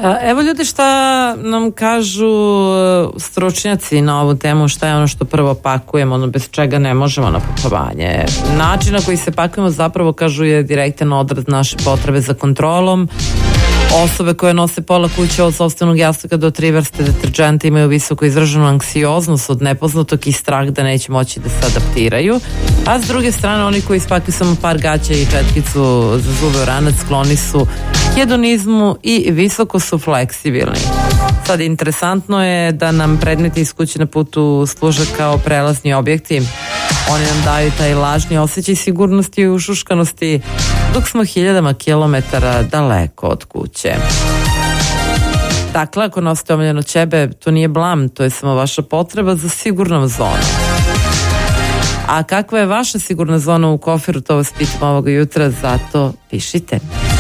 Evo ljudi šta nam kažu stručnjaci na ovu temu, šta je ono što prvo pakujemo, ono bez čega ne možemo na putovanje. Način na koji se pakujemo zapravo, kažu, je direktan odraz naše potrebe za kontrolom. Osobe koje nose pola kuće od sopstvenog jastuka do 3 vrste deterđenta imaju visoko izraženu anksioznost od nepoznatog i strah da neće moći da se adaptiraju. A s druge strane, oni koji spakuju samo par gaća i četkicu za zube u ranac skloni su hedonizmu i visoko su fleksibilni. Sad, interesantno je da nam predmeti iz kuće na putu služe kao prelazni objekti. Oni nam daju taj lažni osjećaj sigurnosti i ušuškanosti dok smo hiljadama kilometara daleko od kuće. Dakle, ako nosite omiljeno ćebe, to nije blam, to je samo vaša potreba za sigurnom zonom. A kakva je vaša sigurna zona u koferu, to vas pitam ovoga jutra, zato pišite.